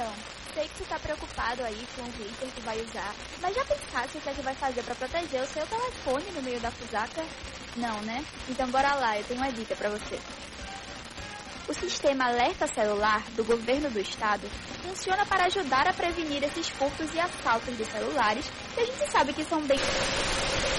Então, sei que tu tá preocupado aí com o hater que vai usar, mas já pensasse o que é que vai fazer pra proteger o seu telefone no meio da fusaca? Não, né? Então bora lá, eu tenho uma dica pra você. O sistema Alerta Celular do governo do estado funciona para ajudar a prevenir esses furtos e assaltos de celulares, que a gente sabe que são bem